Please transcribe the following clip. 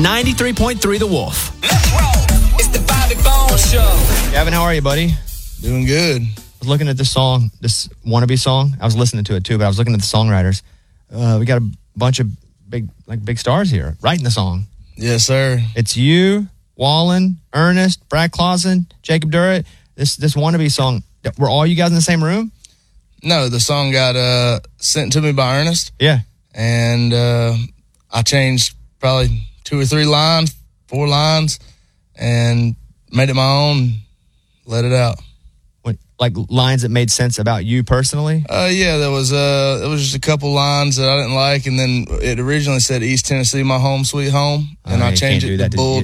93.3 The Wolf. Let's roll. It's the Bobby Bones Show. Gavin, how are you, buddy? Doing good. I was looking at this song, this wannabe song. I was listening to it too, but I was looking at the songwriters. We got a bunch of big stars here writing the song. Yes, sir. It's you, Wallen, Ernest, Brad Clausen, Jacob Durrett. This wannabe song. Were all you guys in the same room? No, the song got sent to me by Ernest. Yeah. And I changed probably 2 or 3 lines, 4 lines, and made it my own, let it out. Like lines that made sense about you personally? Yeah, there was just a couple lines that I didn't like, and then it originally said East Tennessee, my home sweet home, and I changed it to Bull